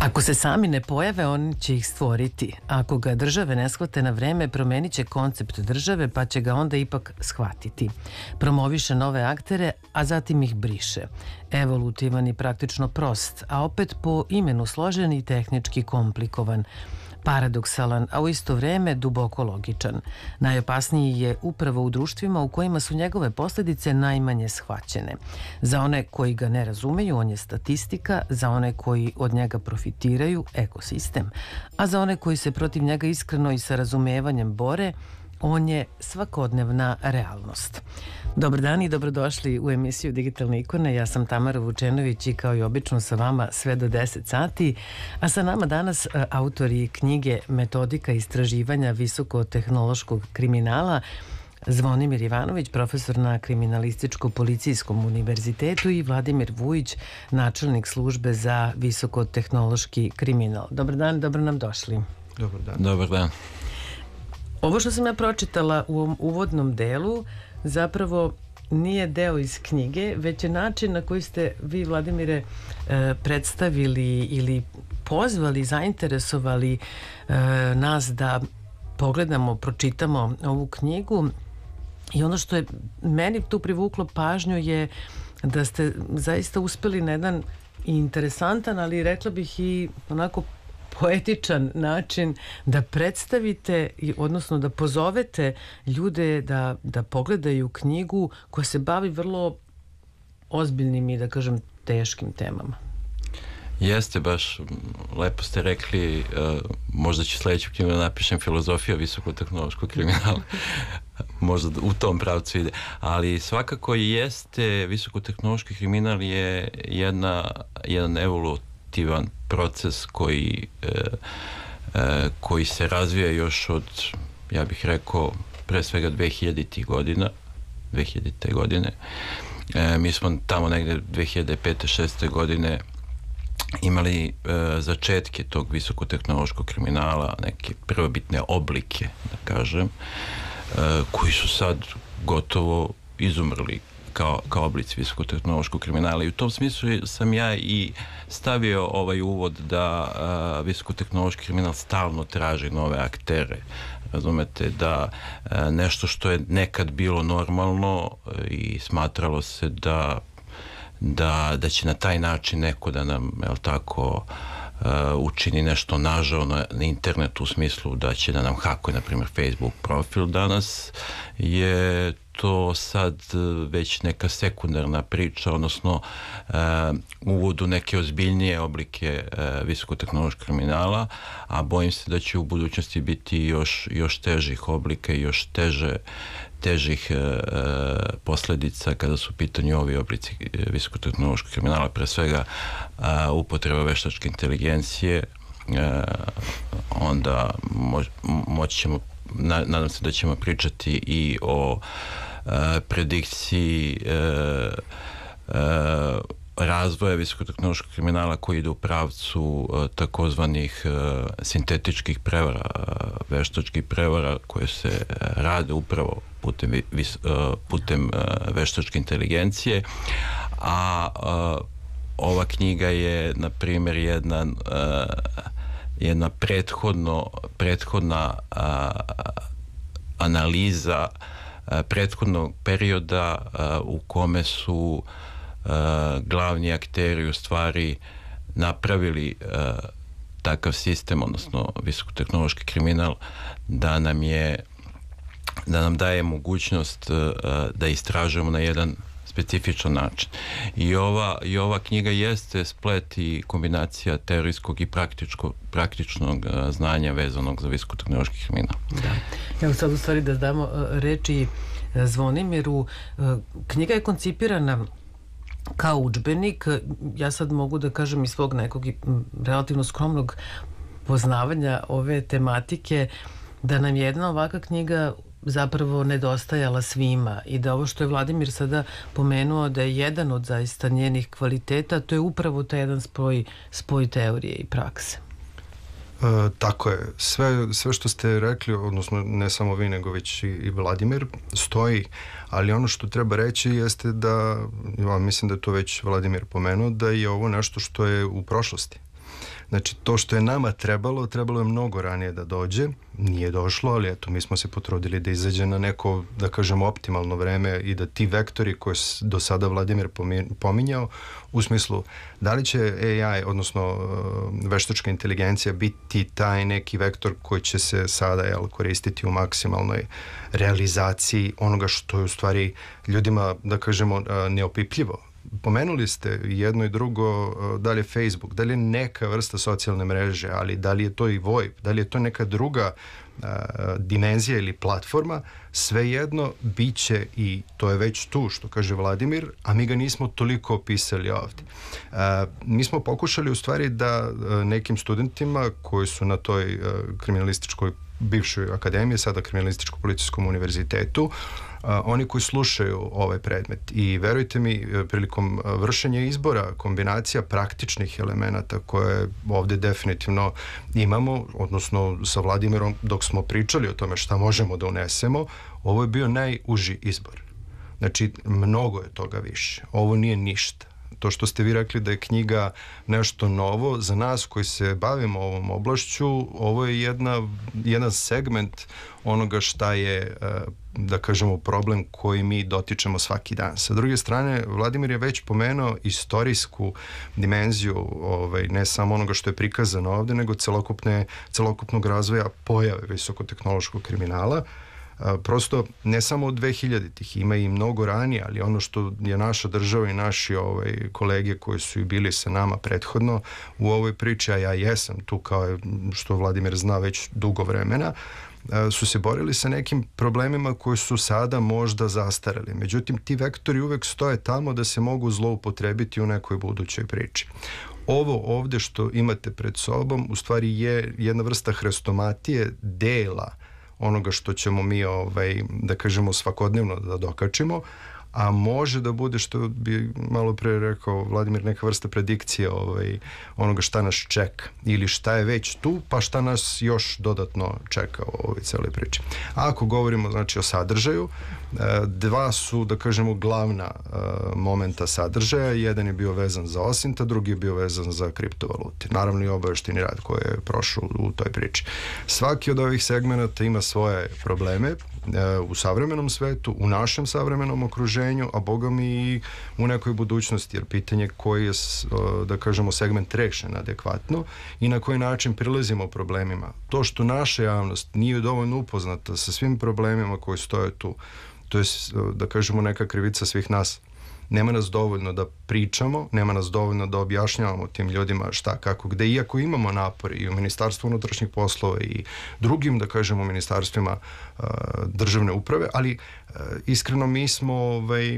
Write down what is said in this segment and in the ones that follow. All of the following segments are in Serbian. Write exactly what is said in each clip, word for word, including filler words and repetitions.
Ako se sami ne pojave, oni će ih stvoriti. Ako ga države ne shvate na vreme, promenit će koncept države, pa će ga onda ipak shvatiti. Promoviše nove aktere, a zatim ih briše. Evolutivan i praktično prost, a opet po imenu složen i tehnički komplikovan. Paradoksalan, a u isto vreme duboko logičan. Najopasniji je upravo u društvima u kojima su njegove posljedice najmanje shvaćene. Za one koji ga ne razumeju, on je statistika, za one koji od njega profitiraju, ekosistem, a za one koji se protiv njega iskreno i sa razumevanjem bore, on je svakodnevna realnost. Dobar dan i dobrodošli u emisiju Digitalne ikone. Ja sam Tamara Vučenović i kao i obično sa vama sve do deset sati, a sa nama danas autori knjige Metodika istraživanja visokotehnološkog kriminala Zvonimir Ivanović, profesor na Kriminalističko-policijskom univerzitetu, i Vladimir Vujić, načelnik službe za visokotehnološki kriminal. Dobar dan, dobro nam došli. Dobar dan. Dobar dan. Ovo što sam ja pročitala u ovom uvodnom delu zapravo nije deo iz knjige, već je način na koji ste vi, Vladimire, predstavili ili pozvali, zainteresovali nas da pogledamo, pročitamo ovu knjigu. I ono što je meni tu privuklo pažnju je da ste zaista uspeli na jedan interesantan, ali rekla bih i onako poetičan način da predstavite, odnosno da pozovete ljude da, da pogledaju knjigu koja se bavi vrlo ozbiljnim i, da kažem, teškim temama. Jeste, baš lepo ste rekli, uh, možda će sledeću knjigu da napišem filozofija visokotehnološkog kriminala. Možda u tom pravcu ide. Ali svakako jeste, visokotehnološki kriminal je jedna, jedan evolutivan proces koji, e, e, koji se razvija još od, ja bih rekao, pre svega dve hiljaditih godina, dve hiljadite godine. E, mi smo tamo negde dve hiljade pete šeste godine imali e, začetke tog visokotehnološkog kriminala, neke prvobitne oblike, da kažem, e, koji su sad gotovo izumrli kao, kao oblici visokotehnološkog kriminala. I u tom smislu sam ja i stavio ovaj uvod da a, visokotehnološki kriminal stalno traži nove aktere. Razumete, da a, nešto što je nekad bilo normalno i smatralo se da da, da će na taj način neko da nam, jel tako, uh, učini nešto nažao na, na internetu, u smislu da će da nam hakuje, na primjer, Facebook profil. Danas je to sad već neka sekundarna priča, odnosno uh, uvod u neke ozbiljnije oblike uh, visokotehnološkog kriminala, a bojim se da će u budućnosti biti još, još težih oblika i još teže težih e, posledica kada su u pitanju ovi oblici visokotehnološkog kriminala, pre svega e, upotreba veštačke inteligencije. E, onda moć, moći ćemo, na, nadam se da ćemo pričati i o e, predikciji e, e, razvoja visokotehnološkog kriminala koji ide u pravcu uh, takozvanih uh, sintetičkih prevara, uh, veštačkih prevara koje se uh, rade upravo putem, vis, uh, putem uh, veštačke inteligencije, a uh, ova knjiga je, na primjer, jedna uh, jedna prethodno prethodna uh, analiza uh, prethodnog perioda uh, u kome su Uh, glavni akteri u stvari napravili uh, takav sistem, odnosno visokotehnološki kriminal, da nam je da nam daje mogućnost uh, da istražujemo na jedan specifičan način. I ova, i ova knjiga jeste splet i kombinacija teorijskog i praktičko, praktičnog uh, znanja vezanog za visokotehnološki kriminal. Da. Evo sad u stvari da damo uh, reči uh, Zvonimiru. Uh, knjiga je koncipirana kao udžbenik. Ja sad mogu da kažem iz svog nekog relativno skromnog poznavanja ove tematike da nam jedna ovaka knjiga zapravo nedostajala svima i da ovo što je Vladimir sada pomenuo da je jedan od zaista njenih kvaliteta, to je upravo taj jedan spoj, spoj teorije i prakse. E, tako je. Sve, sve što ste rekli, odnosno ne samo vi, nego već i, i Vladimir, stoji, ali ono što treba reći jeste da, ja mislim da je to već Vladimir pomenuo, da je ovo nešto što je u prošlosti. Znači, to što je nama trebalo, trebalo je mnogo ranije da dođe, nije došlo, ali eto, mi smo se potrudili da izađe na neko, da kažemo, optimalno vreme i da ti vektori koje do sada Vladimir pominjao, u smislu, da li će A I, odnosno veštačka inteligencija, biti taj neki vektor koji će se sada, jel, koristiti u maksimalnoj realizaciji onoga što je u stvari ljudima, da kažemo, neopipljivo. Pomenuli ste jedno i drugo, da li je Facebook, da li je neka vrsta socijalne mreže, ali da li je to i VoIP, da li je to neka druga a, dimenzija ili platforma, svejedno bit će i to je već tu, što kaže Vladimir, a mi ga nismo toliko opisali ovdje. A, mi smo pokušali u stvari da a, nekim studentima koji su na toj a, kriminalističkoj bivšoj akademiji, sada kriminalističko-policijskom univerzitetu, Uh, oni koji slušaju ovaj predmet i verujte mi, prilikom vršenja izbora kombinacija praktičnih elemenata koje ovdje definitivno imamo, odnosno sa Vladimirom dok smo pričali o tome šta možemo da unesemo, ovo je bio najuži izbor. Znači, mnogo je toga više. Ovo nije ništa. To što ste vi rekli da je knjiga nešto novo, za nas koji se bavimo ovom oblašću, ovo je jedna, jedan segment onoga šta je, da kažemo, problem koji mi dotičemo svaki dan. Sa druge strane, Vladimir je već pomenuo istorijsku dimenziju, ovaj, ne samo onoga što je prikazano ovdje, nego celokupne, celokupnog razvoja pojave visokotehnološkog kriminala. A, prosto ne samo od dvehiljaditih, ima i mnogo ranije, ali ono što je naša država i naši ovaj, kolege koji su i bili sa nama prethodno u ovoj priči, a ja jesam tu kao što Vladimir zna već dugo vremena, a, su se borili sa nekim problemima koji su sada možda zastarali. Međutim, ti vektori uvek stoje tamo da se mogu zloupotrebiti u nekoj budućoj priči. Ovo ovdje što imate pred sobom u stvari je jedna vrsta hrestomatije dela onoga što ćemo mi, ovaj, da kažemo, svakodnevno da dokačimo, a može da bude, što bi malo pre rekao Vladimir, neka vrsta predikcije ovaj, onoga šta nas čeka ili šta je već tu, pa šta nas još dodatno čeka u ovoj celoj priči. A ako govorimo, znači, o sadržaju, dva su, da kažemo, glavna momenta sadržaja. Jedan je bio vezan za osinta, drugi je bio vezan za kriptovalute. Naravno i obaveštini rad koji je prošao u toj priči. Svaki od ovih segmenata ima svoje probleme u savremenom svetu, u našem savremenom okruženju, a boga mi i u nekoj budućnosti, jer pitanje koji je, da kažemo, segment rešen adekvatno i na koji način prilazimo problemima. To što naša javnost nije dovoljno upoznata sa svim problemima koji stoje tu, to je, da kažemo, neka krivica svih nas. Nema nas dovoljno da pričamo, nema nas dovoljno da objašnjavamo tim ljudima šta, kako, gde, iako imamo napor i u Ministarstvu unutrašnjih poslova i drugim, da kažemo, ministarstvima uh, državne uprave, ali uh, iskreno mi smo ovaj,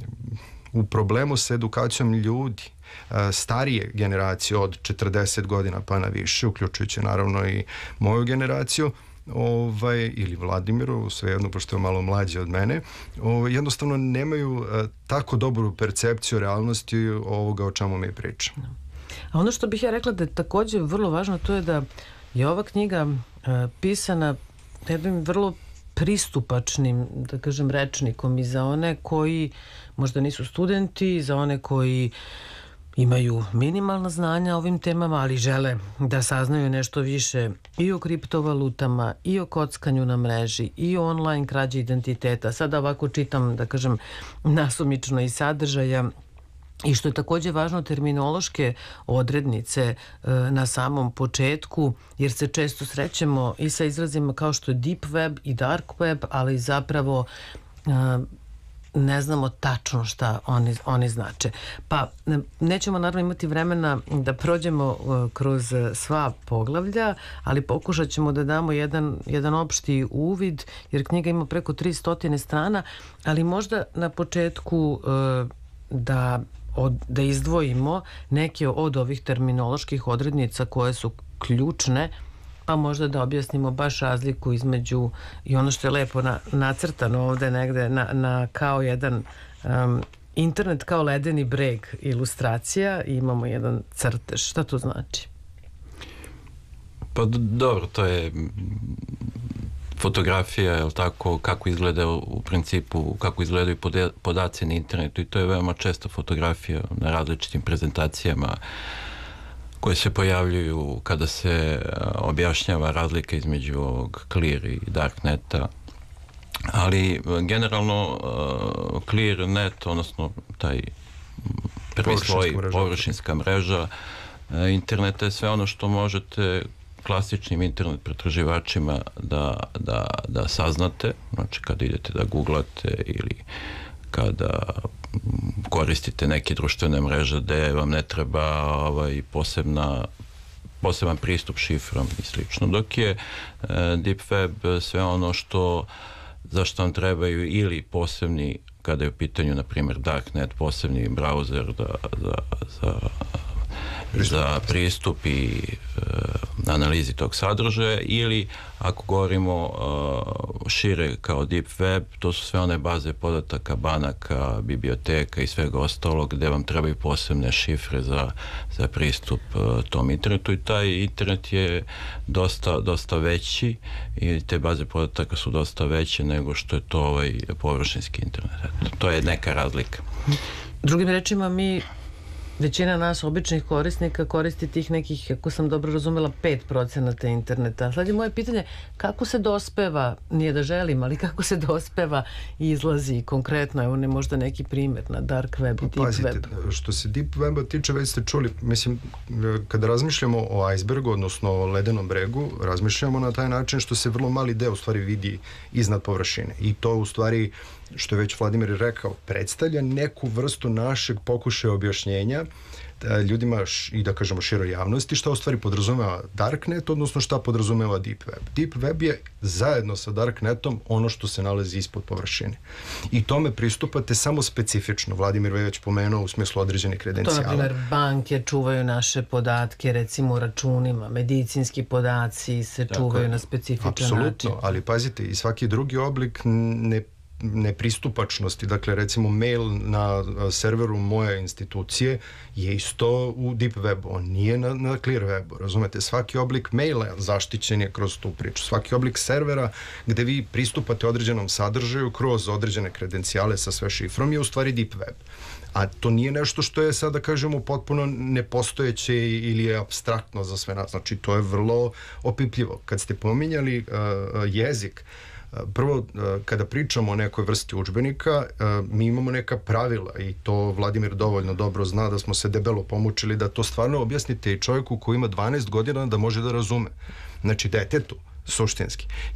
u problemu sa edukacijom ljudi, uh, starije generacije od četrdeset godina pa na više, uključujući naravno i moju generaciju, ovaj, ili Vladimiru, svejedno, pošto je malo mlađi od mene, ovaj, jednostavno nemaju a, tako dobru percepciju realnosti ovoga o čemu mi pričamo. A ono što bih ja rekla da je također vrlo važno, to je da je ova knjiga a, pisana jednim vrlo pristupačnim, da kažem, rečnikom i za one koji možda nisu studenti, za one koji imaju minimalna znanja o ovim temama, ali žele da saznaju nešto više i o kriptovalutama, i o kockanju na mreži, i o online krađi identiteta. Sada ovako čitam, da kažem, nasumično i sadržaja, i što je također važno, terminološke odrednice e, na samom početku, jer se često srećemo i sa izrazima kao što je deep web i dark web, ali zapravo e, ne znamo tačno šta oni, oni znače. Pa nećemo naravno imati vremena da prođemo kroz sva poglavlja, ali pokušat ćemo da damo jedan, jedan opšti uvid, jer knjiga ima preko tristo strana, ali možda na početku da, od, da izdvojimo neke od ovih terminoloških odrednica koje su ključne, pa možda da objasnimo baš razliku između i ono što je lepo na, nacrtano ovde negde na, na kao jedan um, internet kao ledeni breg ilustracija i imamo jedan crtež. Šta to znači? Pa dobro, to je fotografija, je li tako, kako izgleda u principu, kako izgledaju podaci na internetu, i to je veoma često fotografija na različitim prezentacijama koje se pojavljuju kada se objašnjava razlika između ovog clear i darkneta. Ali generalno clearnet, odnosno taj prvi sloj, površinska mreža interneta je sve ono što možete klasičnim internet pretraživačima da, da, da saznate, znači kada idete da googlate ili kada koristite neke društvene mreže gde vam ne treba ovaj, posebna poseban pristup šifrom i slično. Dok je e, Deep Web sve ono što zašto vam trebaju ili posebni, kada je u pitanju, na primjer, Darknet, posebni brauzer da, za, za, pristup. za pristup i e, analizi tog sadržaja, ili ako govorimo e, šire kao Deep Web, to su sve one baze podataka, banaka, biblioteka i svega ostalog gde vam trebaju posebne šifre za, za pristup e, tom internetu, i taj internet je dosta, dosta veći i te baze podataka su dosta veće nego što je to ovaj površinski internet. Eto, to je neka razlika. Drugim rečima, mi većina nas običnih korisnika koristi tih nekih, ako sam dobro razumela, pet procenata interneta. Sad je moje pitanje, kako se dospeva, nije da želim, ali kako se dospeva i izlazi konkretno, evo ne možda neki primjer na dark web i deep Pazite, web. Što se deep weba tiče, već ste čuli, mislim, kada razmišljamo o icebergu, odnosno o ledenom bregu, razmišljamo na taj način što se vrlo mali deo u stvari vidi iznad površine. I to u stvari, što je već Vladimir rekao, predstavlja neku vrstu našeg pokušaja objašnjenja ljudima i da kažemo široj javnosti šta u stvari podrazumeva Darknet, odnosno šta podrazumeva Deep Web. Deep Web je zajedno sa Darknetom ono što se nalazi ispod površine. I tome pristupate samo specifično. Vladimir već pomenuo u smislu određenih kredencijala. To, na primjer, banke čuvaju naše podatke, recimo u računima, medicinski podaci se Tako čuvaju je. na specifičan Apsolutno, način. Apsolutno, ali pazite, i svaki drugi oblik ne nepristupačnosti, dakle recimo mail na serveru moje institucije je isto u Deep Webu, on nije na, na Clear Webu, razumete, svaki oblik maila zaštićen je kroz tu priču, svaki oblik servera gde vi pristupate određenom sadržaju kroz određene kredencijale sa sve šifrom je u stvari Deep Web. A to nije nešto što je sada, kažemo, potpuno nepostojeće ili je apstraktno za sve nas, znači to je vrlo opipljivo. Kad ste pominjali uh, jezik, prvo, kada pričamo o nekoj vrsti udžbenika, mi imamo neka pravila i to Vladimir dovoljno dobro zna, da smo se debelo pomučili da to stvarno objasnite i čovjeku koji ima dvanaest godina da može da razume. Znači, detetu, suštinski.